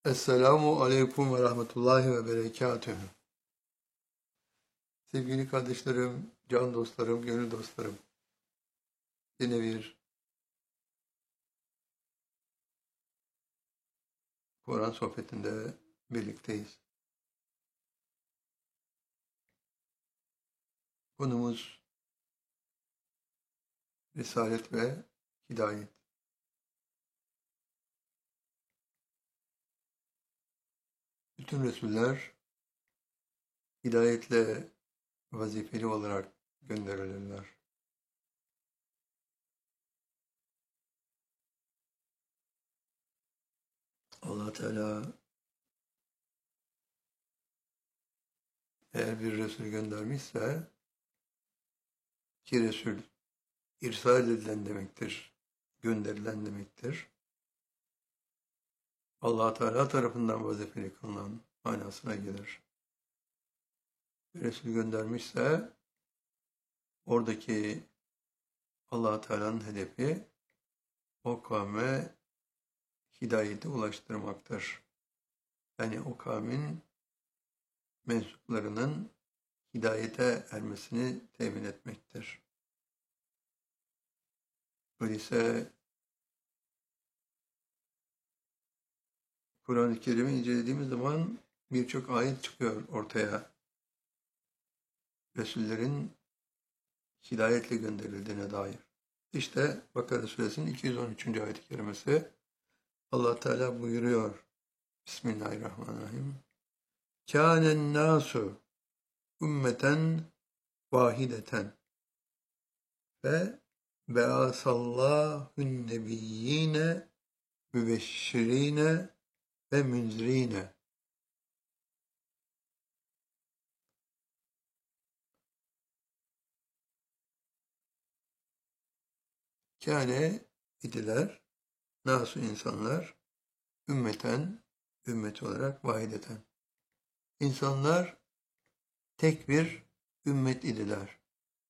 Esselamu Aleyküm ve Rahmetullahi ve Berekatühü. Sevgili kardeşlerim, can dostlarım, gönül dostlarım. Yine bir Kur'an sohbetinde birlikteyiz. Konumuz Risalet ve Hidayet. Bütün Resuller hidayetle vazifeli olarak gönderilirler. Allah Teala eğer bir Resul göndermişse ki Resul irsal edilen demektir, gönderilen demektir. Allah Teala tarafından vazifeli kılınan manasına gelir. Bir Resul göndermişse oradaki Allah Teala'nın hedefi o kavme hidayeti ulaştırmaktır. Yani o kavmin mensuplarının hidayete ermesini temin etmektir. Öyleyse Kur'an-ı Kerim'i incelediğimiz zaman birçok ayet çıkıyor ortaya. Resullerin hidayetle gönderildiğine dair. İşte Bakara Suresinin 213. ayet-i kerimesi Allah Teala buyuruyor. Bismillahirrahmanirrahim. Kânen nâsu ümmeten vahideten ve be'asallâhun nebiyyîne mübeşşirîne ve münzirîne. Kâne idiler, nasu insanlar, ümmeten, ümmet olarak vahideten. İnsanlar tek bir ümmet idiler.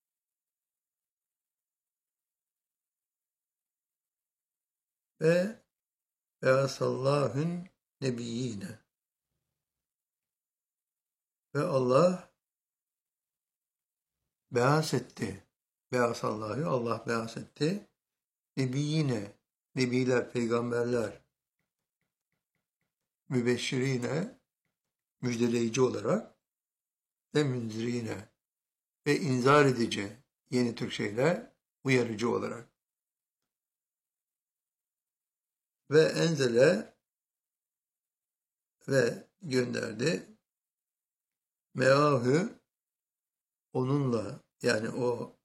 Ve be'asallâhun nebiyyîne. Ve Allah beas etti. Beasallahu, Allah beas etti. Nebiyyine, nebiler, peygamberler, mübeşşirine, müjdeleyici olarak ve münzirine ve inzar edici, yeni Türkçeyle uyarıcı olarak. Ve enzele ve gönderdi meahü onunla, yani o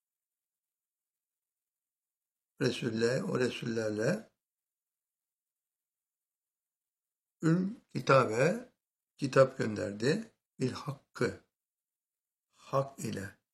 Resulle, o Resullerle kitabe, kitap gönderdi bil hakkı, hak ile.